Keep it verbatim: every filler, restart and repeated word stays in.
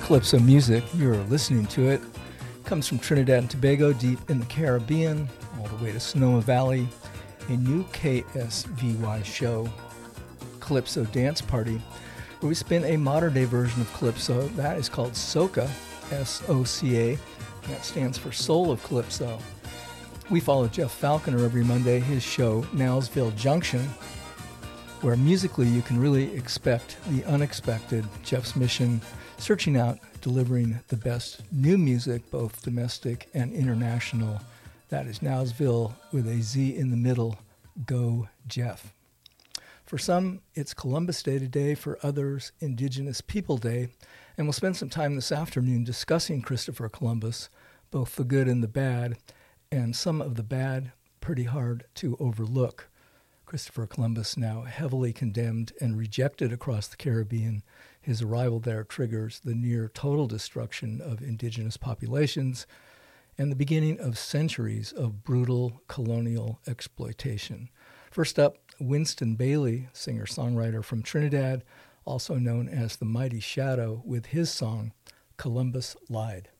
Calypso music, you're listening to it, comes from Trinidad and Tobago, deep in the Caribbean, all the way to Sonoma Valley. A new K S V Y show, Calypso Dance Party, where we spin a modern-day version of Calypso. That is called Soca, S O C A, and that stands for Soul of Calypso. We follow Jeff Falconer every Monday, his show, Nowsville Junction, where musically you can really expect the unexpected. Jeff's mission, searching out, delivering the best new music, both domestic and international. That is Nowsville with a Z in the middle. Go, Jeff. For some, it's Columbus Day today. For others, Indigenous People Day. And we'll spend some time this afternoon discussing Christopher Columbus, both the good and the bad, and some of the bad pretty hard to overlook. Christopher Columbus, now heavily condemned and rejected across the Caribbean, his arrival there triggers the near total destruction of indigenous populations and the beginning of centuries of brutal colonial exploitation. First up, Winston Bailey, singer-songwriter from Trinidad, also known as the Mighty Shadow, with his song, Columbus Lied.